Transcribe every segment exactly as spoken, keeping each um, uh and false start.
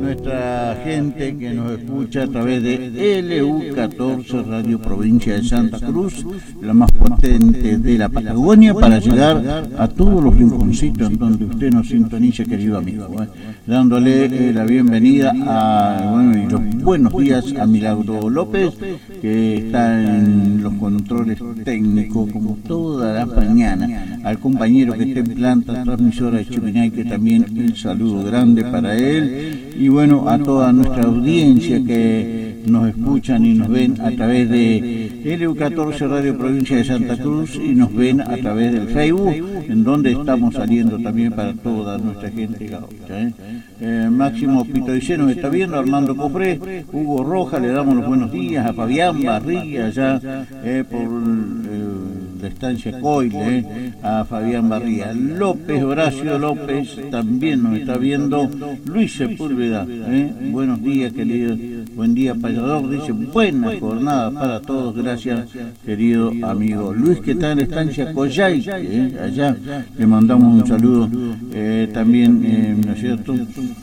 nuestra gente que nos escucha a través de L U catorce Radio Provincia de Santa Cruz, la más potente de la Patagonia, para llegar a todos los rinconcitos en donde usted nos sintoniza, querido amigo, ¿eh? dándole eh, la bienvenida a, bueno, y los buenos días a Milagro López, que está en los controles técnicos como todas las mañanas, al compañero que está en planta transmisora de Chiminay, que también el saludo grande para él, y bueno, a toda nuestra audiencia que nos escuchan y nos ven a través de L U catorce Radio Provincia de Santa Cruz y nos ven a través del Facebook, en donde estamos saliendo también para toda nuestra gente gaucha. ¿eh? Eh, Máximo Pitoicé nos está viendo, Armando Cofré, Hugo Roja, le damos los buenos días, a Fabián Barría, allá eh, por eh, la estancia Coile, eh, a Fabián Barría, López, Horacio López también nos está viendo, Luis Sepúlveda, eh, buenos días, querido, buen día payador, dice, buena jornada para todos, gracias, querido amigo Luis, que está en la estancia Coyay, eh, allá, le mandamos un saludo, eh, también, eh, ¿no es cierto?,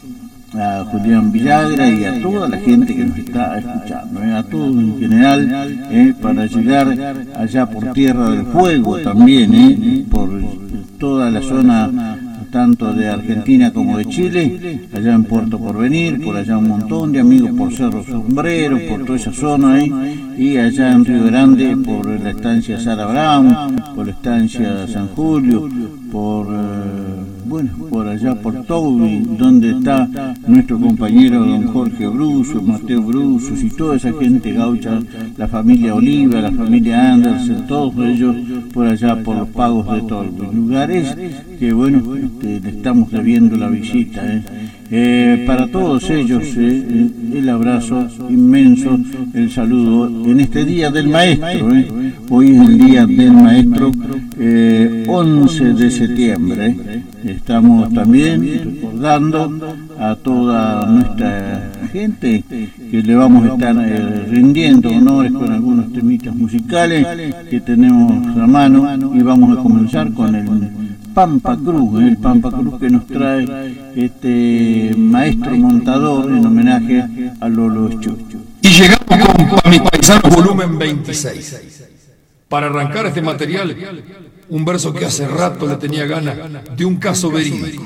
a Julián Villagra y a toda la gente que nos está escuchando, eh, a todos en general, eh, para llegar allá por Tierra del Fuego también, eh, por toda la zona tanto de Argentina como de Chile, allá en Puerto Porvenir, por allá un montón de amigos por Cerro Sombrero, por toda esa zona ahí, y allá en Río Grande, por la estancia Sara Brown, por la estancia San Julio, por, eh, bueno, por allá por Toby, donde está nuestro compañero don Jorge Bruso, Mateo Brusos y toda esa gente gaucha, la familia Oliva, la familia Anderson, todos ellos por allá por los pagos de Toby, lugares que bueno, este, le estamos debiendo la visita, eh. Eh, para todos ellos eh, el abrazo inmenso, el saludo en este día del maestro, eh. hoy es el día del maestro, eh, once de septiembre, eh. estamos también recordando a toda nuestra gente que le vamos a estar eh, rindiendo honores con algunos temitas musicales que tenemos a mano, y vamos a comenzar con el Pampa Cruz, el Pampa Cruz que nos trae este maestro montador en homenaje a Lolo Chucho. Y llegamos con Pa' mis paisanos volumen veintiséis. Para arrancar este material, un verso que hace rato le tenía gana de un caso verídico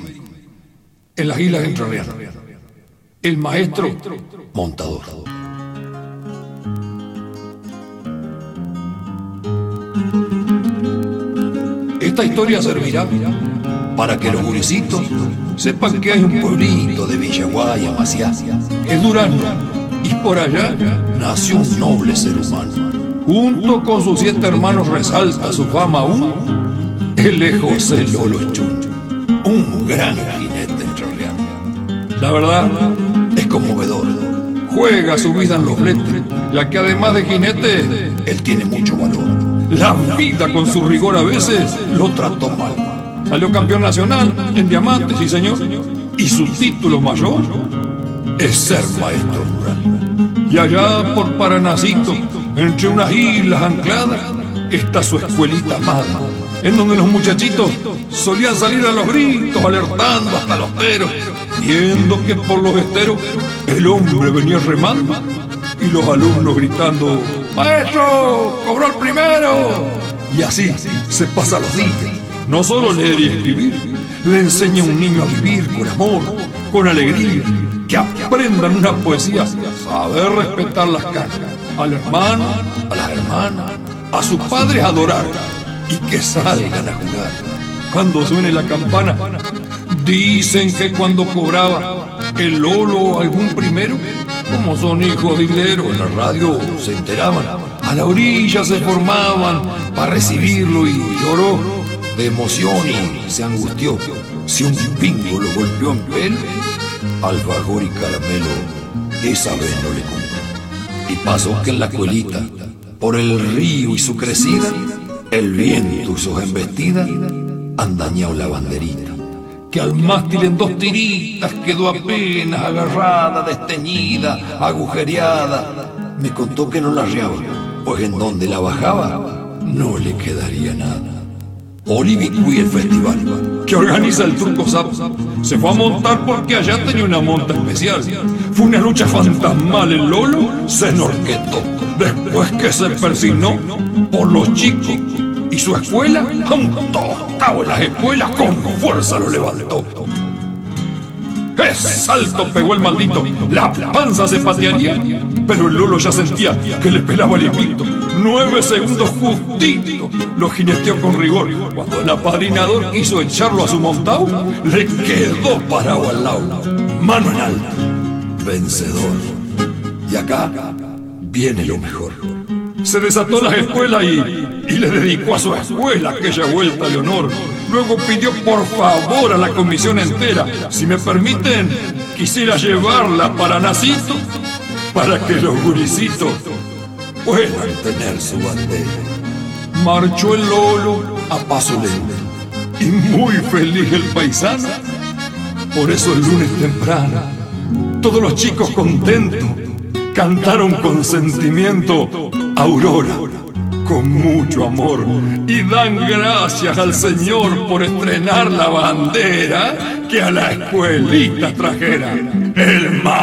en las islas entrerrianas. El maestro montador. Esta historia servirá para que los gurecitos sepan que hay un pueblito de Villaguay, Amaciá, es Durazno, y por allá nació un noble ser humano. Junto con sus siete hermanos resalta su fama aún. Él es José Lolo Chucho, un gran jinete entrerriano. La verdad es conmovedor. Juega su vida en los fletes, ya que además de jinete, él tiene mucho valor. La vida con su rigor a veces lo trató mal. Salió campeón nacional en diamantes, sí señor, y su título mayor es ser maestro rural. Y allá por Paranacito, entre unas islas ancladas, está su escuelita amada, en donde los muchachitos solían salir a los gritos, alertando hasta los peros, viendo que por los esteros el hombre venía remando y los alumnos gritando: ¡Maestro! ¡Cobró el primero! Y así se pasan los días. No solo leer y escribir, le enseña a un niño a vivir con amor, con alegría, que aprendan una poesía, saber respetar las canas, al hermano, a las hermanas, a sus padres adorar, y que salgan a jugar. Cuando suene la campana, dicen que cuando cobraba el Lolo algún primero, como son hijos de hilero, en la radio se enteraban, a la orilla se formaban para recibirlo, y lloró de emoción y se angustió. Si un pingo lo golpeó en pelo, alfajor y caramelo esa vez no le compró. Y pasó que en la escuelita, por el río y su crecida, el viento y sus embestidas han dañado la banderita, que al mástil en dos tiritas quedó apenas agarrada, desteñida, agujereada. Me contó que no la arriaba, pues en donde la bajaba no le quedaría nada. Olivicuí, el festival que organiza el Turco Zap, se fue a montar porque allá tenía una monta especial. Fue una lucha fantasmal, el Lolo se enorquetó después que se persignó por los chicos y su escuela, un tostado en las escuelas, con fuerza lo levantó. ¡Qué salto pegó el maldito! La panza se patearía, pero el Lolo ya sentía que le pelaba el invicto. Nueve segundos justito lo jineteó con rigor. Cuando el apadrinador quiso echarlo a su montao, le quedó parado al lado, mano en alto, vencedor. Y acá viene lo mejor. Se desató las escuelas y, y le dedicó a su escuela aquella vuelta de honor. Luego pidió por favor a la comisión entera, si me permiten, quisiera llevarla para Nacito, para que los gurisitos puedan tener su bandera. Marchó el Lolo a paso lento y muy feliz el paisano. Por eso el lunes temprano, todos los chicos contentos cantaron con sentimiento Aurora, con mucho amor, y dan gracias al Señor por estrenar la bandera que a la escuelita trajera el mar.